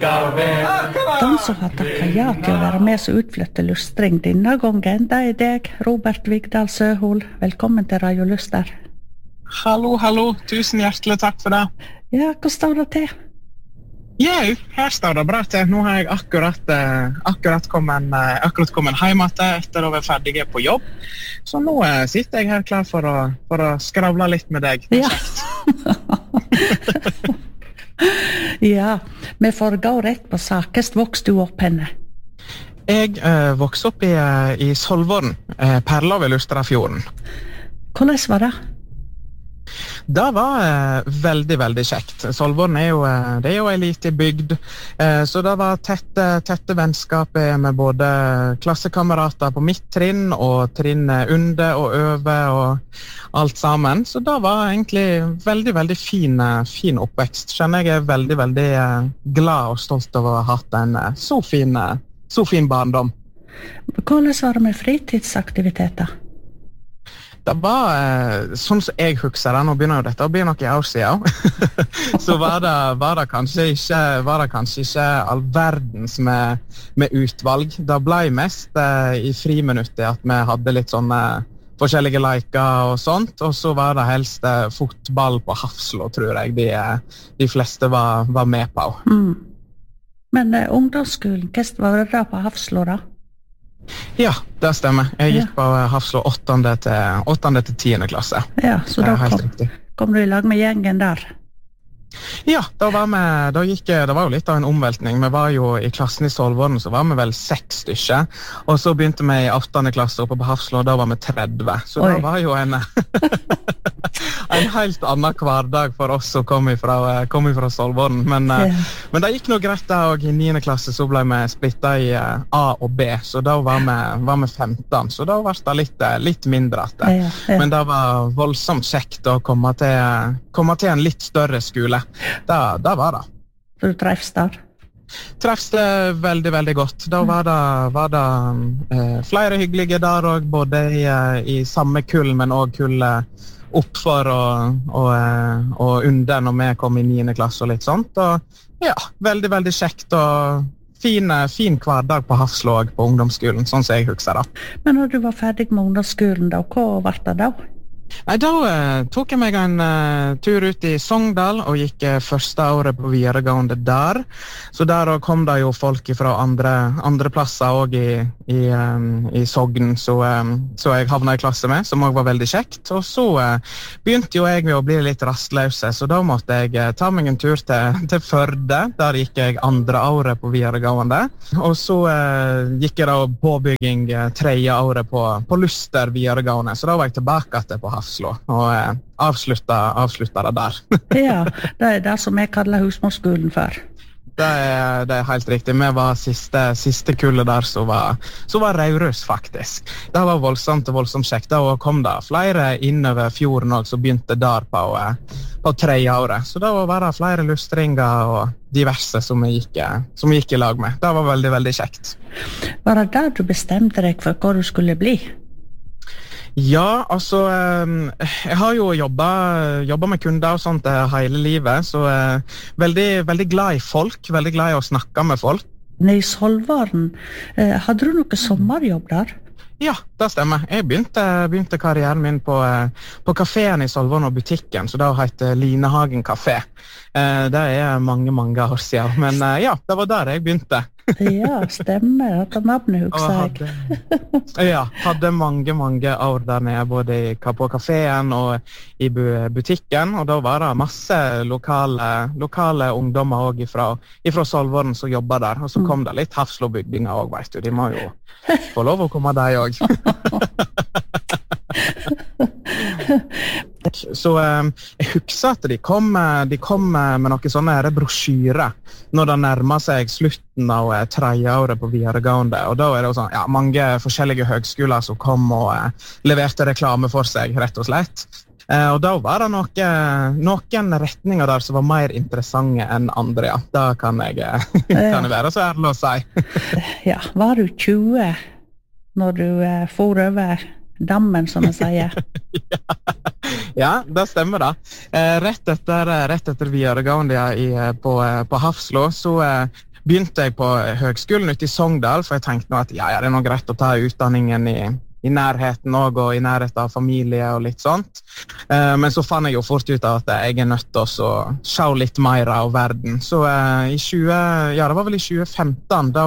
De som har takket ja til å være med som utflytter lustring denne gangen, det er deg, Robert Vigdal Søhol. Velkommen til Radio Luster. Hallo, hallo. Tusen hjertelig takk for det. Ja, hva står det til? Jo, her står det bra til. Nå har jeg akkurat kommet hjem etter å være ferdig på jobb. Så nå sitter jeg her klar for å skravle litt med deg. Det er kjekt. Ja, vi får gå rett på sak. Hvordan vokste du opp henne? Jeg vokste opp i Solvorn, Perla ved Lusterafjorden. Hvordan var det? Det var veldig, veldig kjekt. Solvorn det er jo en liten bygd, så det var tette vennskap med både klassekamerater på mitt trinn og trinn under og over og alt sammen. Så det var egentlig veldig, veldig fin oppvekst. Kjenner jeg veldig, veldig glad og stolt over å ha hatt en så fin barndom. Hvordan var det med fritidsaktiviteter? Det var, sånn som jeg husker det, nå begynner jo dette å bli noen år siden, så var det kanskje ikke all verdens med utvalg. Det ble mest i friminuttet at vi hadde litt sånne forskjellige leker og sånt, og så var det helst fotball på Hafslå, tror jeg de fleste var med på. Mm. Men ungdomsskolen, hvordan var det da på Hafslå da? Ja, det stemmer. Jeg gikk på Hafslå 8. til 10. klasse. Ja, så da kom du i lag med gjengen der? Ja, det var jo litt av en omveltning. Vi var jo i klassen i Solvorn, så var vi vel 6 stykker. Og så begynte vi i 8. klasse oppe på Hafslå, da var vi 30. Så det var jo en helt annen hverdag for oss som kom ifra Solvorn. Men det gikk noe greit da, og i 9. klasse så ble vi splittet i A og B, så da var vi 15, så da var det litt mindre at det. Men det var voldsomt kjekt å komme til en litt større skole. Det var det. Så du treffes der? Treffes det veldig, veldig godt. Da var det flere hyggelige der, og både i samme kull, men også kullet oppfor og under når vi kom i 9. klasse og litt sånt. Og ja, veldig, veldig kjekt og fin hverdag på Hafslå på ungdomsskolen, sånn som jeg husker det. Men når du var ferdig med ungdomsskolen da, hva var det da? Nei, da tok jeg meg en tur ut i Sogndal og gikk første året på videregående der. Så der kom det jo folk fra andre plasser også i Sogn, så jeg havnet i klasse med, som også var veldig kjekt. Og så begynte jo jeg å bli litt rastløse, så da måtte jeg ta meg en tur til Førde. Der gikk jeg 2. året på videregående. Og så gikk jeg da påbygging 3. året på Luster videregående, så da var jeg tilbake til på Hafslå, og avslutta det der. Ja, det er det som jeg kaller husmorskolen for. Det er helt riktig. Vi var siste kullet der som var Raurus, faktisk. Det var voldsomt kjekt. Da kom det flere innover fjorden også, som begynte der på 3. året. Så da var det flere lustringer og diverse som vi gikk i lag med. Det var veldig, veldig kjekt. Var det der du bestemte deg for hva du skulle bli? Ja, altså, jeg har jo jobbet med kunder og sånt hele livet, så veldig, veldig glad i folk, veldig glad i å snakke med folk. I Solvorn, hadde du noe sommerjobb der? Ja, det stemmer. Jeg begynte karrieren min på kaféen i Solvorn og butikken, så det heter Linehagen Kafé. Det er mange, mange år siden, men ja, det var der jeg begynte. Ja, stemmer. At navnet husker jeg. Ja, hadde mange, mange år der nede, både på kaféen og i butikken, og da var det masse lokale ungdommer også fra Solvorn som jobbet der, og så kom det litt Hafslå-bygdinger også, vet du. De må jo få lov å komme der også. Så jeg husker at de kom med noen sånne brosjyrer når det nærmer seg slutten av 3. året på videregående, og da er det jo sånn, ja, mange forskjellige høgskoler som kom og leverte reklame for seg, rett og slett. Og da var det noen retninger der som var mer interessante enn andre, ja. Da kan jeg være så ærlig å si. Ja, var du 20 når du for over dammen, som jeg sier? Ja, det stemmer da. Rett etter videregående på Hafslå, så begynte jeg på høgskolen ute i Sogndal, for jeg tenkte nå at ja, det noe greit å ta utdanningen i nærheten også, og i nærheten av familie og litt sånt. Men så fant jeg jo fort ut av at jeg nødt til å se litt mer av verden. Så det var vel i 2015, da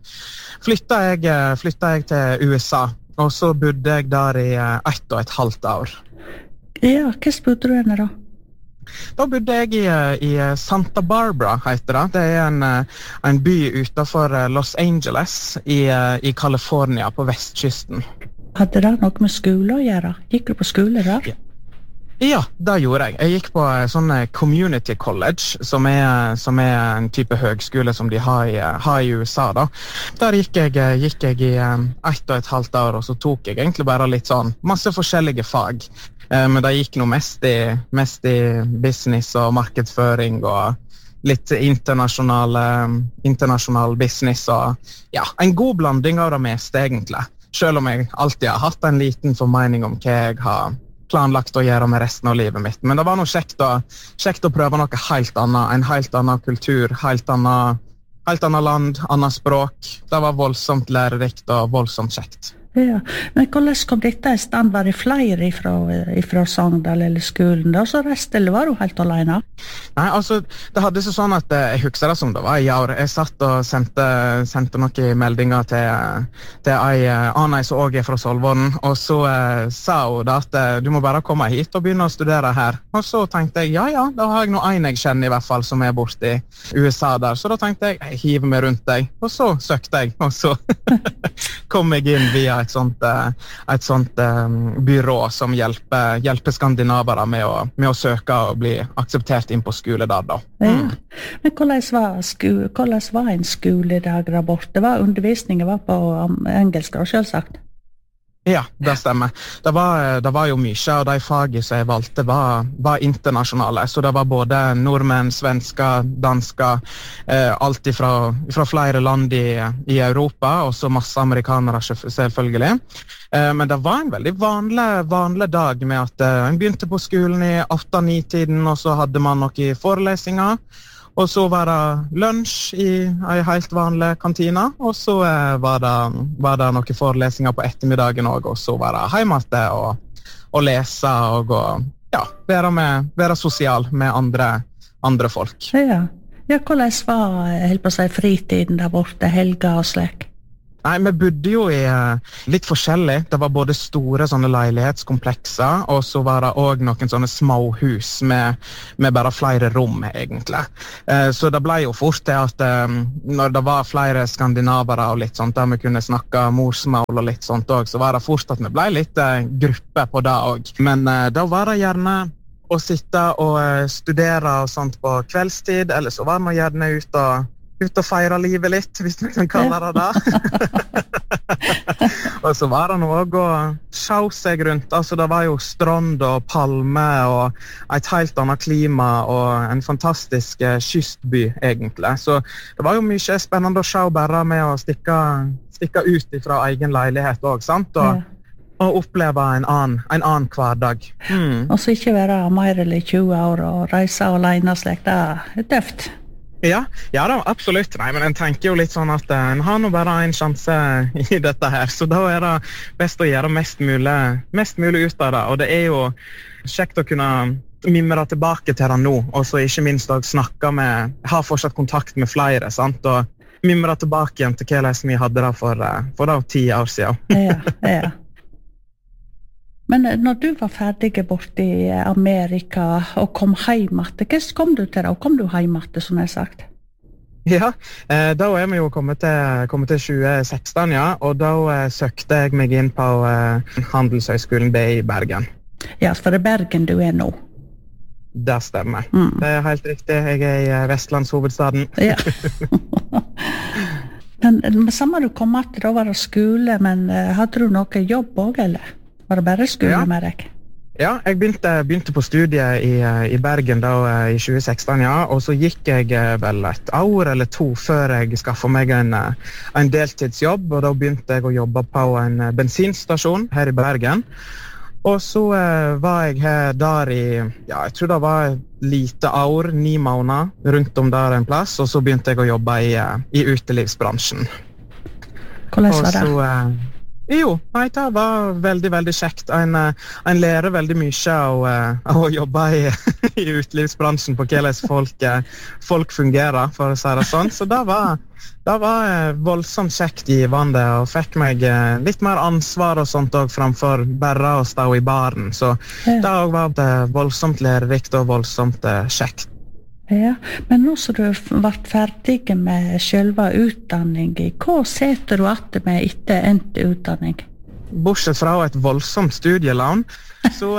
flyttet jeg til USA, og så bodde jeg der i 1,5 år. Ja, hva bodde du henne da? Da bodde jeg i Santa Barbara, heter det. Det en by utenfor Los Angeles i California på vestkysten. Hadde det noe med skole å gjøre? Gikk du på skole da? Ja, det gjorde jeg. Jeg gikk på sånn community college, som er en type høgskole som de har i USA da. Der gikk jeg i 1,5 år, og så tok jeg egentlig bare litt sånn masse forskjellige fag. Men det gikk noe mest i business og markedsføring og litt internasjonal business og ja, en god blanding av det meste egentlig. Selv om jeg alltid har hatt en liten formening om hva jeg har planlagt å gjøre med resten av livet mitt. Men det var noe kjekt å prøve noe helt annet, en helt annen kultur, helt annet land, annet språk. Det var voldsomt lærerikt og voldsomt kjekt. Ja, men hvordan kom dette i stand? Var det flere fra Sogndal eller skolen da, så resten, eller var du helt alene? Nei, altså, det hadde seg sånn at jeg husker det som det var i år. Jeg satt og sendte noen meldinger til Anna som også fra Solvåren, og så sa hun da at du må bare komme hit og begynne å studere her. Og så tenkte jeg, ja, da har jeg noe en jeg kjenner i hvert fall som borte i USA der, så da tenkte jeg hiver meg rundt deg, og så søkte jeg, og så kom jeg inn via et sånt byrå som hjelper skandinavere med å søke og bli akseptert inn på skole der da. Ja. Men hvordan var en skoledag der borte? Undervisningen var på engelsk da, selvsagt? Ja, det stemmer. Det var jo mye, og de fagene som jeg valgte var internasjonale, så det var både nordmenn, svensker, dansker, alt fra flere land i Europa, og så masse amerikanere selvfølgelig. Men det var en veldig vanlig dag med at en begynte på skolen i 8-9-tiden, og så hadde man noen forelesninger, og så var det lunsj i en helt vanlig kantina, og så var det noen forelesninger på ettermiddagen også, og så var det hjemme og lese og ja, være sosial med andre folk. Ja, hvordan var fritiden der borte, helga og slik? Nei, vi bodde jo i litt forskjellig. Det var både store sånne leilighetskomplekser, og så var det også noen sånne små hus med bare flere rom, egentlig. Så det ble jo fort det at når det var flere skandinavere og litt sånt, der vi kunne snakke morsmål og litt sånt også, så var det fort at vi ble litt gruppe på det også. Men da var det gjerne å sitte og studere og sånt på kveldstid, eller så var det gjerne ut og feire livet litt, hvis man kan kalle det det. Og så var det noe å se seg rundt. Altså, det var jo strand og palme og et helt annet klima og en fantastisk kystby, egentlig. Så det var jo mye spennende å se bare med å stikke ut fra egen leilighet også, sant? Og oppleve en annen hverdag. Og så ikke være mer eller 20 år og reise alene slik, det er tøft. Ja da, absolutt. Nei, men en tenker jo litt sånn at en har nå bare en sjanse i dette her, så da er det best å gjøre mest mulig ut av det, og det er jo kjekt å kunne mimre tilbake til det nå, og så ikke minst å ha fortsatt kontakt med flere, sant, og mimre tilbake igjen til hvordan vi hadde det for 10 år siden. Ja. Men når du var ferdig bort i Amerika og kom hjem, hvordan kom du til det? Og kom du hjem, som jeg har sagt? Ja, da er vi jo kommet til 2016, ja, og da søkte jeg meg inn på Handelshøyskolen i Bergen. Ja, for det er Bergen du er nå? Det stemmer. Det er helt riktig. Jeg er i Vestlandshovedstaden. Ja. Men samme du kom til, da var det skole, men hadde du noe jobb også, eller? Var det bare skole med deg? Ja, jeg begynte på studiet i Bergen da, i 2016, ja, og så gikk jeg vel et år eller 2 før jeg skaffet meg en deltidsjobb, og da begynte jeg å jobbe på en bensinstasjon her i Bergen. Og så var jeg her der i, ja, jeg tror det var et lite år, 9 måneder, rundt om der en plass, og så begynte jeg å jobbe i utelivsbransjen. Hvordan var det? Og så, jo, nei, det var veldig, veldig kjekt. En lærer veldig mye av å jobbe i utelivsbransjen på hvordan folk fungerer, for å si det sånn. Så det var voldsomt kjekt givende, og fikk meg litt mer ansvar og sånt også, framfor bare å stå i baren. Så det var voldsomt lærerikt og voldsomt kjekt. Ja, men nå som du har ferdig med selve utdanningen, hva setter du etter med etter endt utdanning? Bortsett fra et voldsomt studielån, så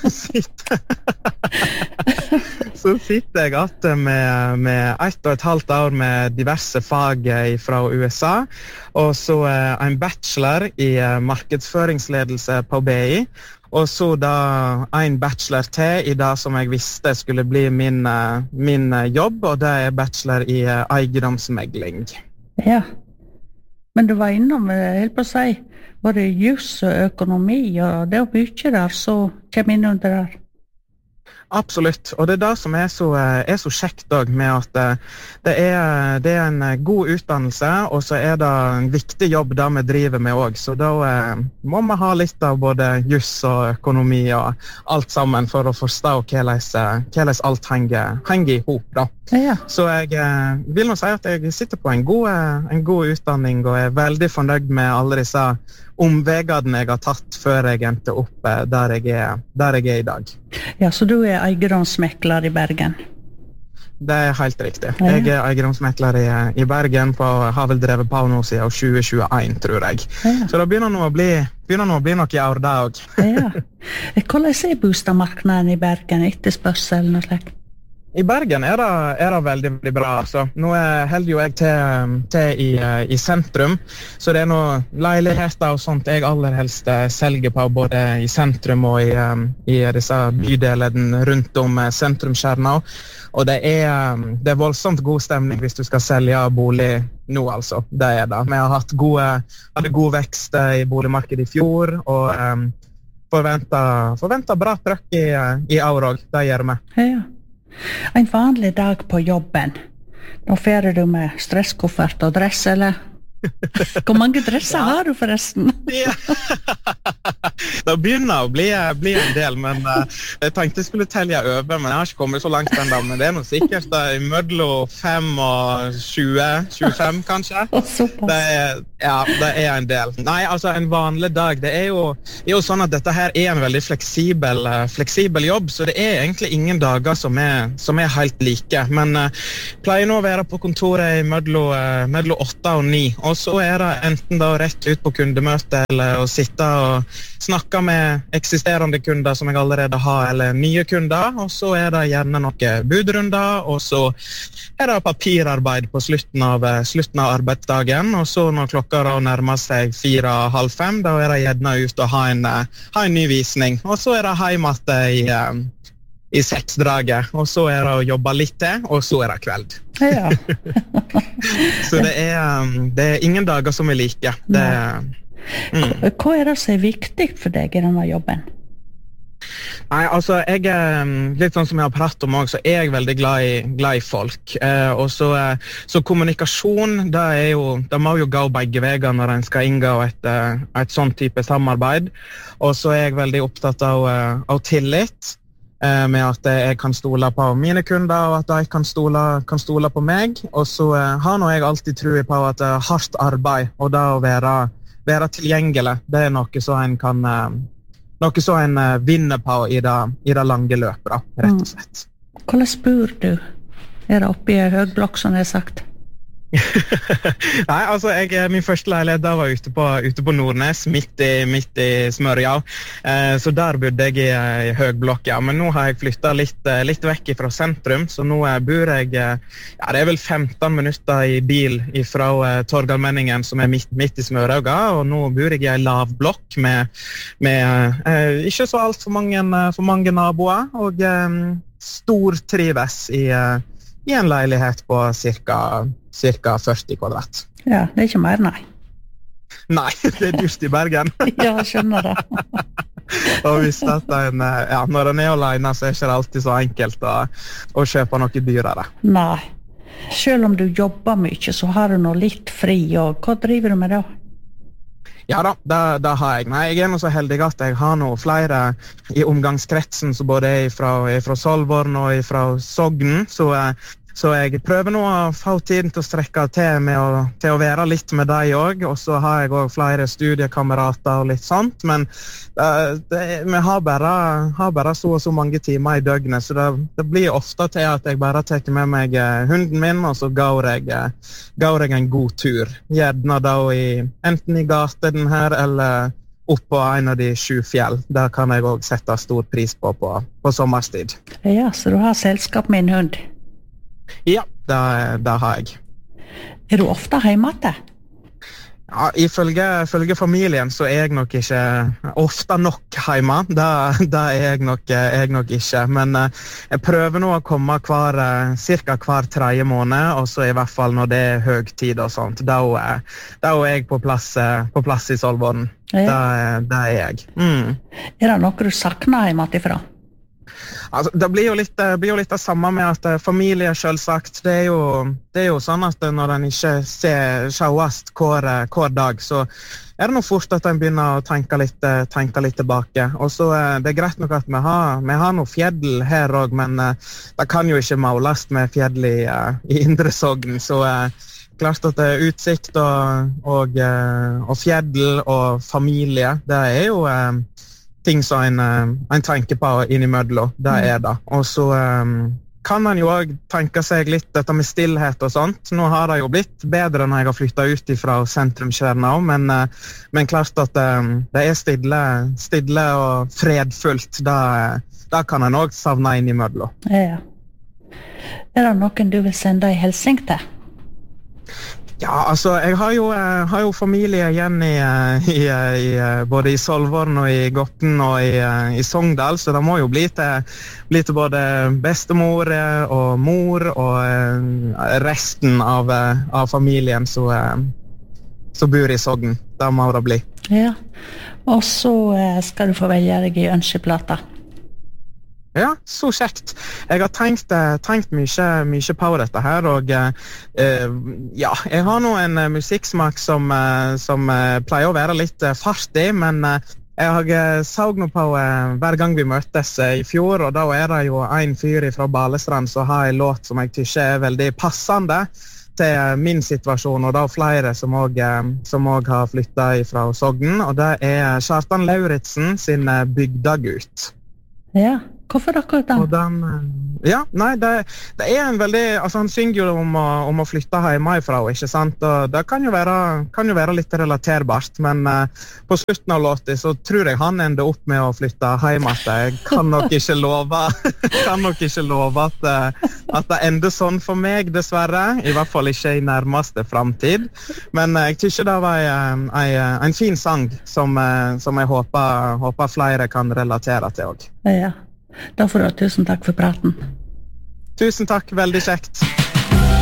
sitter jeg etter med 1,5 år med diverse fag fra USA, og så en bachelor i markedsføringsledelse på BI, og så da en bachelor til i det som jeg visste skulle bli min jobb, og det er bachelor i eiendomsmegling. Ja, men du var innom, helt på å si, både jus og økonomi, og det er mye der, så kommer inn under der. Absolutt, og det er det som er så kjekt også, med at det er en god utdannelse, og så er det en viktig jobb det vi driver med også, så da må vi ha litt av både jus og økonomi og alt sammen for å forstå hvordan alt henger i hop da. Ja. Så jeg vil nå si at jeg sitter på en god utdanning, og er veldig fornøyd med alle disse omvegene jeg har tatt før jeg endte opp der jeg er i dag. Ja, så du er eiendomsmekler i Bergen? Det er helt riktig. Ja. Jeg er eiendomsmekler i Bergen, har vel drevet på nå siden 2021, tror jeg. Ja. Så det begynner nå å bli noe år da også. Ja. Hvordan er boligmarkedet i Bergen, etterspørselen og slik? I Bergen er det veldig, veldig bra. Altså. Nå holder jo jeg til i sentrum, så det er noen leiligheter og sånt jeg aller helst selger på, både i sentrum og i disse bydelene rundt om sentrumskjerna. Og det er voldsomt god stemning hvis du skal selge bolig nå, altså. Det er det. Vi har hatt god vekst i boligmarkedet i fjor, og forventer bra trøkk i år også. Det gjør vi. Ja. En vanlig dag på jobben. Nå ferer du med stresskoffert og dress, eller? Hvor mange dresser har du forresten? Ja. Det begynner å bli en del, men jeg tenkte jeg skulle telle over, men jeg har ikke kommet så langt enda, men det er noe sikkert mellom 5 og 20-25 kanskje. Det er en del. Nei, altså en vanlig dag, det er jo sånn at dette her er en veldig fleksibel jobb, så det er egentlig ingen dager som er helt like, men pleier nå å være på kontoret mellom 8 og 9, og så er det enten da rett ut på kundemøte eller å sitte og snakke med eksisterende kunder som jeg allerede har, eller nye kunder, og så er det gjerne noen budrunder, og så er det papirarbeid på slutten av arbeidsdagen, og så når klokka nærmer seg 4:30, da er det gjerne ut og ha en ny visning, og så er det hjemme i 6-draget, og så er det å jobbe litt til, og så er det kveld. Ja. Så det er ingen dager som er like. Hva er det som er viktig for deg i denne jobben? Nei, altså, litt sånn som jeg har pratet om også, så er jeg veldig glad i folk. Og så kommunikasjon, det må jo gå begge veier når en skal inngå et sånn type samarbeid. Og så er jeg veldig opptatt av tillit, med at jeg kan stole på mine kunder, og at de kan stole på meg. Og så har nå jeg alltid tro på at hardt arbeid, og det å være tilgjengelig, det er noe som en vinner på i det lange løpet, da, rett og slett. Hvordan bor du? Er det oppe i høgblokk, som jeg har sagt? Nei, altså min første leilighet da var ute på Nordnes, midt i Smørja, så der bodde jeg i høgblokk, ja. Men nå har jeg flyttet litt vekk fra sentrum, så nå bor jeg, det er vel 15 minutter i bil fra Torgallmenningen, som er midt i Smørauga, og nå bor jeg i en lavblokk med ikke så alt for mange naboer, og stortrives i en leilighet på cirka 40 kvadrat. Ja, det er ikke mer, nei. Nei, det er dyrt i Bergen. Ja, jeg skjønner det. og visste at når en alene, så ikke det alltid så enkelt å kjøpe noe dyrere. Nei. Selv om du jobber mye, så har du nå litt fri, og hva driver du med da? Ja da, det har jeg. Nei, jeg er nå så heldig at jeg har nå flere i omgangskretsen, som både er fra Solvorn og fra Sogn, så jeg prøver nå å få tiden til å strekke til til å være litt med deg også, og så har jeg også flere studiekamerater og litt sånt, men vi har bare så og så mange timer i døgnet, så det blir ofte til at jeg bare tar med meg hunden min, og så går jeg en god tur, gjerne da enten i gaten her, eller opp på en av de 7 fjell. Der kan jeg også sette stor pris på sommerstid. Ja, så du har selskap med en hund? Ja, det har jeg. Er du ofte hjemme til? Ja, ifølge familien så er jeg nok ikke ofte nok hjemme. Det er jeg nok ikke. Men jeg prøver nå å komme cirka hver 3. måned, og så i hvert fall når det er høgtid og sånt. Da er jeg på plass i Solvorn. Ja. Det er jeg. Er det noe du savner hjemme ifra? Altså, det blir jo litt det samme med at familie selvsagt, det er jo sånn at når en ikke sees hver dag, så er det nå fort at en begynner å tenke litt tilbake. Og så det er greit nok at vi har noe fjell her også, men det kan jo ikke måles med fjell i Indre Sogn, så klart at utsikt og fjell og familie, det er jo ting som en tenker på innimellom, det er det. Og så kan man jo også tenke seg litt dette med stillhet og sånt. Nå har det jo blitt bedre når jeg har flyttet ut fra sentrumskjerna, men klart at det er stille og fredfullt, da kan en også savne innimellom. Ja. Er det noen du vil sende en hilsen til? Ja, altså, jeg har jo familie igjen både i Solvorn og i Gotten og i Sogndal, så det må jo bli til både bestemor og mor og resten av familien som bor i Sogn. Det må det bli. Ja, og så skal du få velge deg i ønskeplata. Ja, så kjekt. Jeg har tenkt mye på dette her, og ja, jeg har nå en musikksmak som pleier å være litt fartig, men jeg så nå på hver gang vi møtes i fjor, og da er det jo en fyr fra Balestrand som har en låt som jeg tykker er veldig passende til min situasjon, og da flere som også har flyttet fra Sogn, og det er Kjartan Lauritsen sin Bygdagut. Ja. Hvorfor akkurat den? Ja, nei, det er en veldig, altså han synger jo om å flytte hjemmefra, ikke sant? Og det kan jo være litt relaterbart, men på slutten av låten så tror jeg han ender opp med å flytte hjemme. Jeg kan nok ikke love at det ender sånn for meg, dessverre, i hvert fall ikke i nærmeste fremtid. Men jeg tykker det var en fin sang som jeg håper flere kan relatere til også. Ja. Da får du tusen takk for praten. Tusen takk, veldig kjekt.